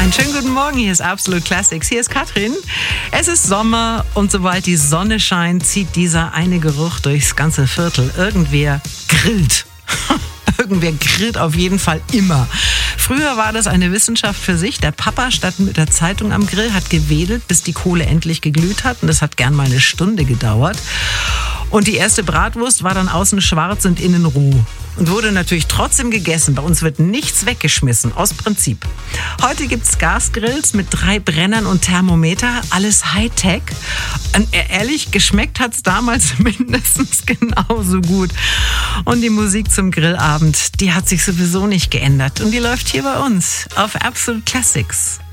Einen schönen guten Morgen, hier ist Absolute Classics. Hier ist Katrin. Es ist Sommer und sobald die Sonne scheint, zieht dieser eine Geruch durchs ganze Viertel. Irgendwer grillt. Irgendwer grillt auf jeden Fall immer. Früher war das eine Wissenschaft für sich. Der Papa stand mit der Zeitung am Grill, hat gewedelt, bis die Kohle endlich geglüht hat. Und das hat gern mal eine Stunde gedauert. Und die erste Bratwurst war dann außen schwarz und innen roh. Und wurde natürlich trotzdem gegessen. Bei uns wird nichts weggeschmissen, aus Prinzip. Heute gibt's Gasgrills mit 3 Brennern und Thermometer. Alles Hightech. Und ehrlich, geschmeckt hat's damals mindestens genauso gut. Und die Musik zum Grillabend, die hat sich sowieso nicht geändert. Und die läuft hier bei uns auf Absolute Classics.